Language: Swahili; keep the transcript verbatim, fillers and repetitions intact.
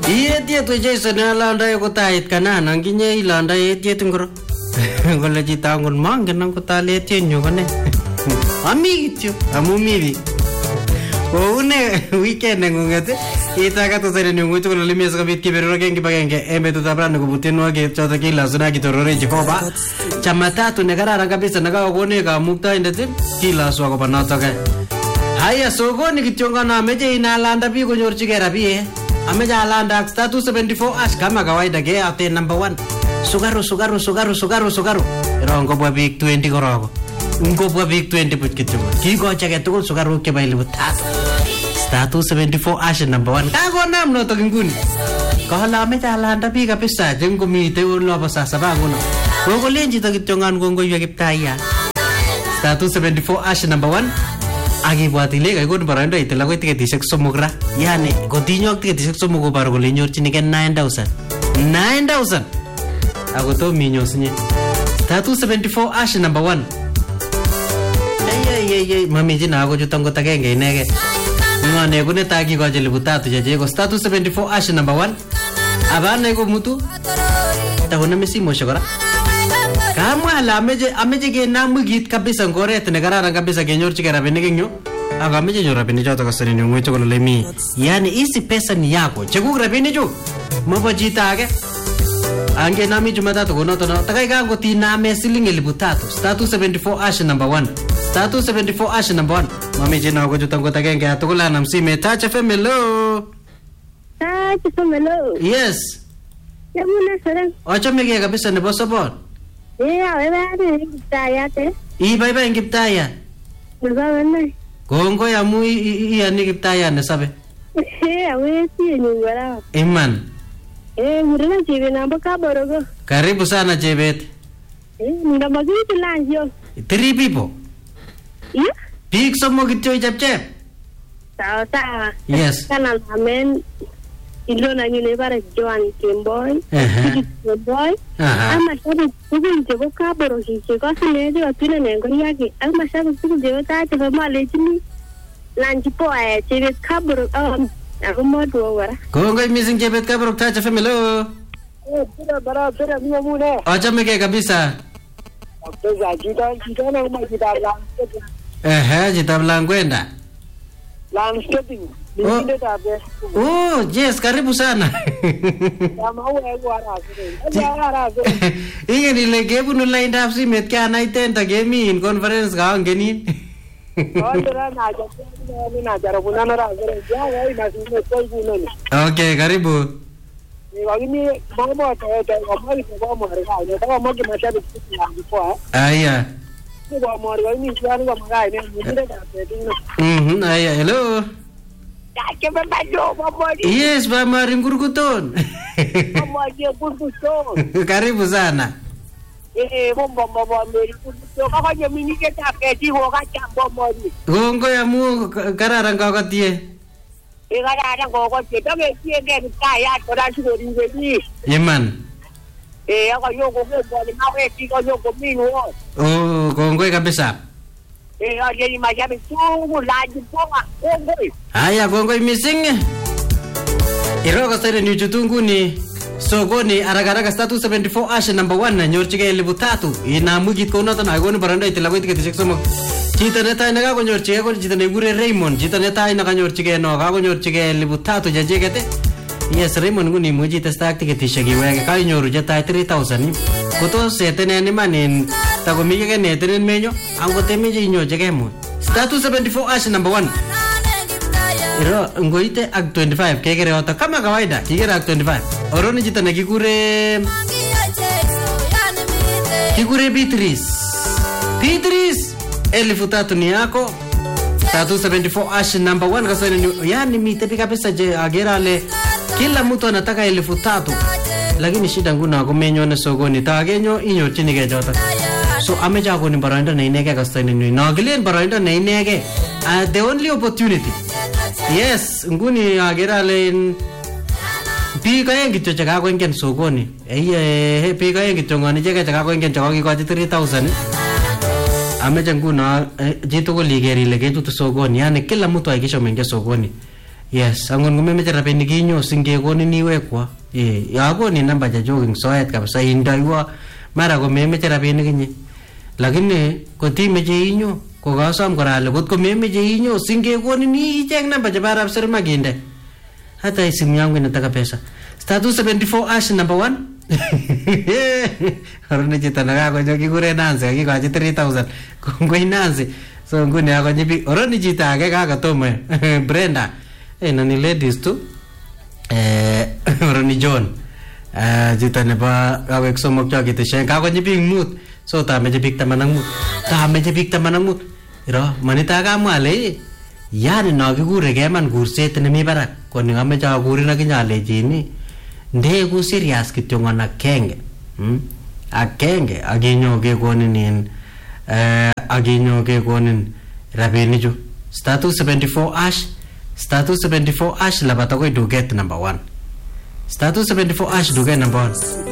Iyetiet we Jason alandai kotait kanan anginye ilandai etiet ngoro. Kole chito angon mangen ang kotale etienyu kone. Ami kityo amu mi. Oune weekend nengunget itaka to sere nyungu to kole limesa kabit kibero gengi bagenge embe to tabrano kubuteno ge chota kila suna kitorore jikoba. Chama tatu ne karara kabisa nakakone ka mukta indete kila swa ko panato ke. Haya sokoni kichongana ameje inalanda bi konyorchige rabie. Ameja alanda status seventy-four ash kama kawaida ge ate number one. Sugaru sugaru sugaru sugaru sugaru. Rongo bwa big twenty korogo. Ngo bwa big twenty put kichuma. Kiko chake tukul sugaru ke baili butatu. Status seventy-four ash number one. Kago nam no to nguni. Kala ameja alanda bi kabisa jengo mite ulo basa sababu no. Gogo lenji to kichongan gongo yu kiptaya. Status seventy-four ash number one. Agi buat ile kai kon baranda itela ko tiketishek somok ra yani kotinyo tiketishek somok ko bar kole nyorchini ke nine thousand nine thousand ako to minyosinye status seventy-four ash number one ay ay ay mami jina ako jutang ko tagenge inege ngone ko ne tagi ko jeli butatu jeje ko status seventy-four ash number one abane ko mutu tahuna mesi moshogara Kamwa la ameje ameje ge namu git kabisa ngoret ne garara kabisa ge nyorchi gara bene genyo aga ameje nyora bene joto kasani ni ngwecho kolo lemi yani isi pesa ni yako chegu rabini jo moba jita age ange nami jumata to gono to takai ga go ti name siling elfu tatu status seventy-four ash number one status seventy-four ash number one mami jina go jutango tagenge atukula namsime tacha femelo tacha femelo yes yamune sere ocha mege kabisa ne bosopon Yeah, wewe ni kiptaya te. Ii bye bye kiptaya. Mulba wene. Kongo ya mu iya ni kiptaya ne sabe. Eh, wewe si ni ngara. Iman. Eh, murina chive namba ka borogo. Karibu sana Chebet. Eh, nda magiti lanjo. Three people. Yeah? Big somo kityo chapchep. Sawa sawa. Yes. Kana amen. Ilo na nyune bare Joan Kimboy. Eh. Boy. Ama sabi kugun je ko ka boro shi je ko sine je atune ne ngori yake. Ama sabi kugun je ta te ma le chini. Lanji po ay je ka boro um ako mo do wara. Kongo missing Chebet ka boro tacha femelo. Eh, tira bara tira mi mune. Acha mege kabisa. Okeza jita jita na uma jita la. Eh, jita blangwenda. Landscaping. Oh. Oh, yes, karibu sana. Inge nile gebu no line up si met kya nai tenta gemi in conference ga ngeni. Okay, karibu. Aya. Mhm, aya, hello. Yes, Mama Ringurguton. Karibu sana. Eh, bomba bomba Ringurguton. Kaka jamini kita keti hoga chambo mori. Gongo ya mu kararang kau katie. Eh, kararang kau katie. Tapi dia kan kaya orang sudah ringgit. Yeman. Eh, ako yo ko ko mau eti ko yo ko minu. Oh, gongo kabisa. Eh, aje ni majabi tungu laji ponga gongo. Haya gongo missing. Iroko sare ni jutungu ni sokoni aragaraka status seventy-four ash number one na nyorchige elfu tatu ina mugit ko noto na goni baranda itela ko tiketi seksomo chita neta ina ga nyorchige ko chita ne gure Raymond chita neta ina ga nyorchige no ga nyorchige elfu tatu jajegete yes Raymond nguni muji testa tiketi shagi wege ka nyoru jata three thousand koto setene ni manin tago mige ne tenen menyo ango temeje nyochige mo status seventy-four ash number one Iro ngoite ak twenty-five kegere ota kama kawaida kigere ak twenty-five oroni jita na kikure kikure Beatrice Beatrice elfu tatu ni yako status seventy-four ash number one kasani yani mite pika pesa je agera le kila mtu anataka elfu tatu lakini shida nguna kumenyo na sokoni tagenyo inyo chini ke jota so ameja ko ni baranda na inege kasani ni nagilen baranda na inege uh, the only opportunity yes nguni agera le pika yengi to chaka ko ngen sokoni eh pika yengi to ngani chaka chaka ko ngen chaka ko three thousand ameja nguna jitu ko ligeri le getu to sokoni yani kila mtu aikisha mengia sokoni Yes, angon ngumemeche rabinik inyo singekonin iwekwa. Eh, yakoni namba chachuk ing soet kabisa indaiwa mara komemeche rabinik inye. Lakini kotimeche inyo kokasom kora ale kotko memeche inyo singekonin icheng namba chebo Arap Serima kinde. Hata simu yangu inataka pesa. Star two seventy-four ash number one. Arone chito nakakonyo kikure Nancy kikochi three thousand. Kongoi Nancy. So nguni akonyi bi oroni chito age kakatomo Brenda. Eh nani ladies tu. Eh oroni John. Eh chito nebo kawek somok chakiteshen kakonyi bi mut. So tameche bik taman ak mut. Tameche bik taman ak mut. Iro manita kamwa ale yani no kikure keman kurset nemi barak. Koni kameche akurin akinye alechini. Ndeku serious kityo ngon akenge. Hmm? Akenge akinyo kekonin in eh akinyo kekonin rabinichu. Star two seventy-four ash Star two seventy-four ash labat akoi duket number one. Star two seventy-four ash duket number one.